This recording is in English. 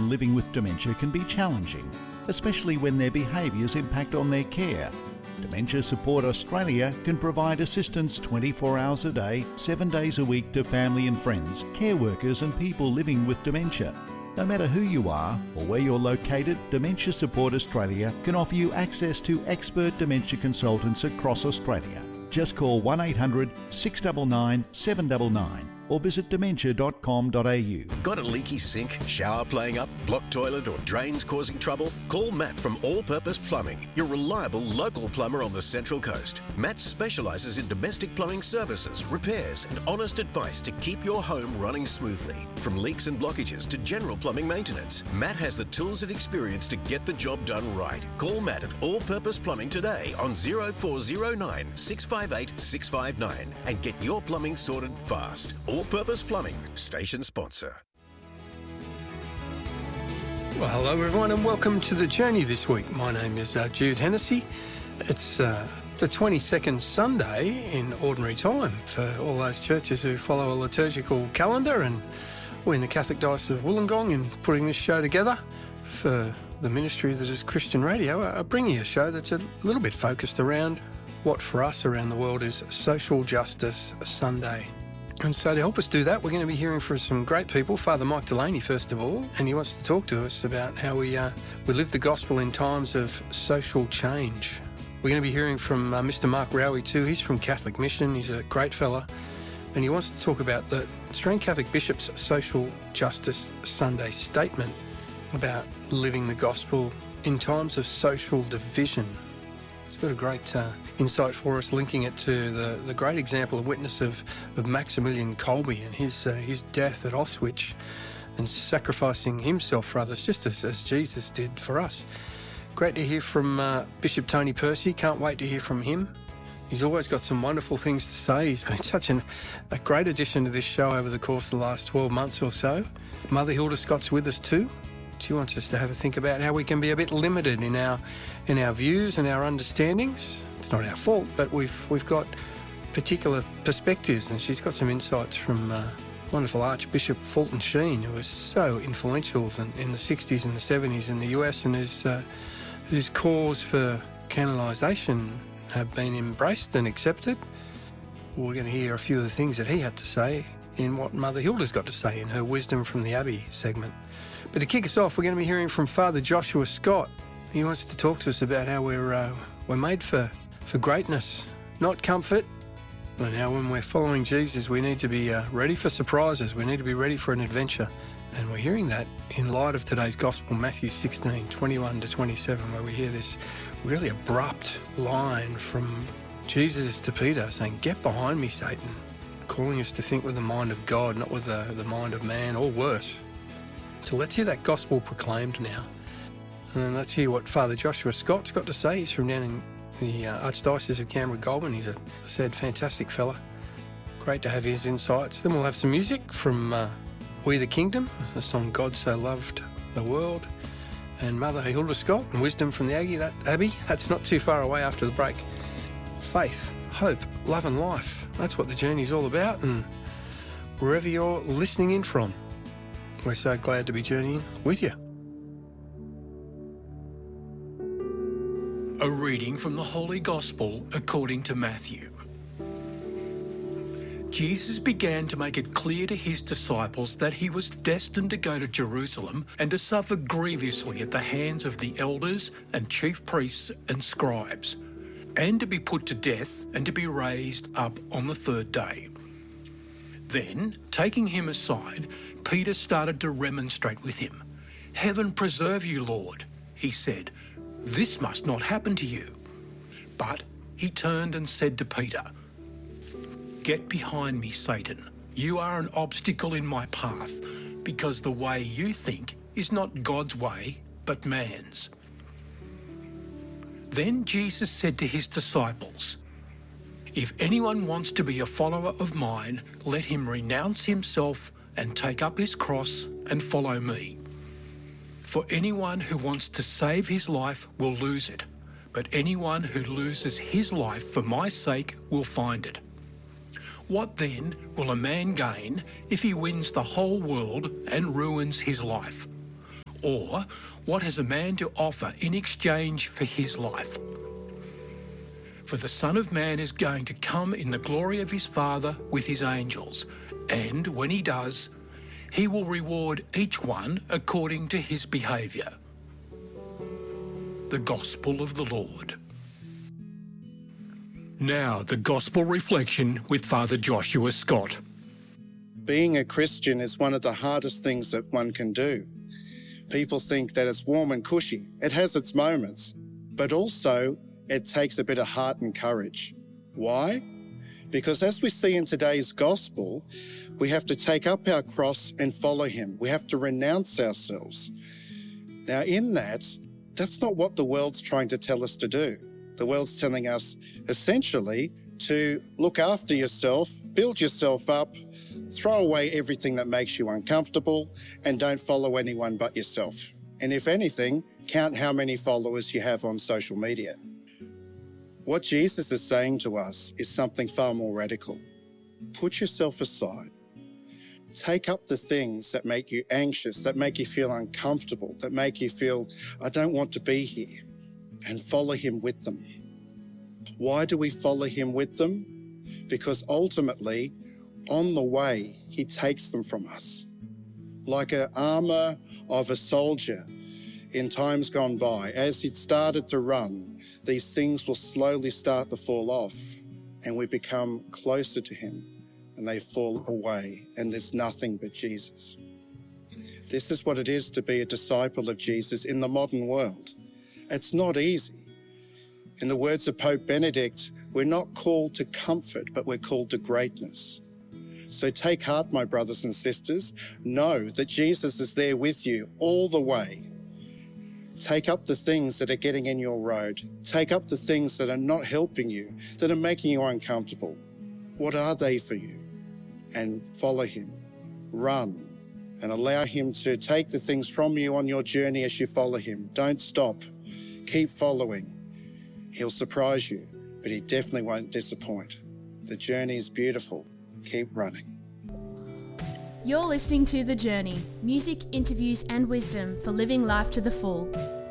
someone living with dementia can be challenging, especially when their behaviours impact on their care. Dementia Support Australia can provide assistance 24 hours a day, 7 days a week to family and friends, care workers and people living with dementia. No matter who you are or where you're located, Dementia Support Australia can offer you access to expert dementia consultants across Australia. Just call 1800 699 799 or visit dementia.com.au. Got a leaky sink, shower playing up, blocked toilet or drains causing trouble? Call Matt from All Purpose Plumbing, your reliable local plumber on the Central Coast. Matt specialises in domestic plumbing services, repairs and honest advice to keep your home running smoothly. From leaks and blockages to general plumbing maintenance, Matt has the tools and experience to get the job done right. Call Matt at All Purpose Plumbing today on 0409 658 659 and get your plumbing sorted fast. All Purpose Plumbing, station sponsor. Well, hello everyone and welcome to The Journey this week. My name is Jude Hennessy. It's the 22nd Sunday in Ordinary Time for all those churches who follow a liturgical calendar, and we're in the Catholic Diocese of Wollongong and putting this show together for the ministry that is Christian Radio, bringing you a show that's a little bit focused around what for us around the world is Social Justice Sunday. And so to help us do that, we're going to be hearing from some great people. Father Mike Delaney, first of all, and he wants to talk to us about how we live the gospel in times of social change. We're going to be hearing from Mr. Mark Rowie too. He's from Catholic Mission. He's a great fella, and he wants to talk about the Australian Catholic Bishop's Social Justice Sunday statement about living the gospel in times of social division. He's got a great insight for us, linking it to the great example and witness of Maximilian Kolbe and his death at Auschwitz and sacrificing himself for others, just as Jesus did for us. Great to hear from Bishop Tony Percy. Can't wait to hear from him. He's always got some wonderful things to say. He's been such a great addition to this show over the course of the last 12 months or so. Mother Hilda Scott's with us too. She wants us to have a think about how we can be a bit limited in our views and our understandings. It's not our fault, but we've got particular perspectives, and she's got some insights from wonderful Archbishop Fulton Sheen, who was so influential in the 60s and the 70s in the US, and whose cause for canonisation have been embraced and accepted. We're going to hear a few of the things that he had to say in what Mother Hilda's got to say in her Wisdom from the Abbey segment. But to kick us off, we're going to be hearing from Father Joshua Scott. He wants to talk to us about how we're made for greatness, not comfort. And how when we're following Jesus, we need to be ready for surprises. We need to be ready for an adventure. And we're hearing that in light of today's Gospel, Matthew 16, 21 to 27, where we hear this really abrupt line from Jesus to Peter saying, "Get behind me, Satan," calling us to think with the mind of God, not with the mind of man, or worse. So let's hear that gospel proclaimed now. And then let's hear what Father Joshua Scott's got to say. He's from down in the Archdiocese of Canberra-Goulburn. He's a fantastic fella. Great to have his insights. Then we'll have some music from We the Kingdom, the song God So Loved the World, and Mother Hilda Scott and Wisdom from the Abbey. That's not too far away after the break. Faith, hope, love and life. That's what the journey's all about, and wherever you're listening in from, we're so glad to be journeying with you. A reading from the Holy Gospel according to Matthew. Jesus began to make it clear to his disciples that he was destined to go to Jerusalem and to suffer grievously at the hands of the elders and chief priests and scribes, and to be put to death and to be raised up on the third day. Then, taking him aside, Peter started to remonstrate with him. "Heaven preserve you, Lord," he said. "This must not happen to you." But he turned and said to Peter, "Get behind me, Satan. You are an obstacle in my path, because the way you think is not God's way, but man's." Then Jesus said to his disciples, "If anyone wants to be a follower of mine, let him renounce himself and take up his cross and follow me. For anyone who wants to save his life will lose it, but anyone who loses his life for my sake will find it. What then will a man gain if he wins the whole world and ruins his life? Or what has a man to offer in exchange for his life? For the Son of Man is going to come in the glory of his Father with his angels, and when he does, he will reward each one according to his behaviour. The Gospel of the Lord. Now, the Gospel Reflection with Father Joshua Scott. Being a Christian is one of the hardest things that one can do. People think that it's warm and cushy. It has its moments, but also it takes a bit of heart and courage. Why? Because as we see in today's gospel, we have to take up our cross and follow him. We have to renounce ourselves. Now, in that's not what the world's trying to tell us to do. The world's telling us essentially to look after yourself, build yourself up, throw away everything that makes you uncomfortable, and don't follow anyone but yourself. And if anything, count how many followers you have on social media. What Jesus is saying to us is something far more radical. Put yourself aside. Take up the things that make you anxious, that make you feel uncomfortable, that make you feel, I don't want to be here, and follow him with them. Why do we follow him with them? Because ultimately, on the way, he takes them from us. Like an armour of a soldier in times gone by, as he started to run, these things will slowly start to fall off, and we become closer to him, and they fall away, and there's nothing but Jesus. This is what it is to be a disciple of Jesus in the modern world. It's not easy. In the words of Pope Benedict, we're not called to comfort, but we're called to greatness. So take heart, my brothers and sisters. Know that Jesus is there with you all the way. Take up the things that are getting in your road. Take up the things that are not helping you, that are making you uncomfortable. What are they for you? And follow him. Run and allow him to take the things from you on your journey as you follow him. Don't stop. Keep following. He'll surprise you, but he definitely won't disappoint. The journey is beautiful. Keep running. You're listening to The Journey, music, interviews and wisdom for living life to the full.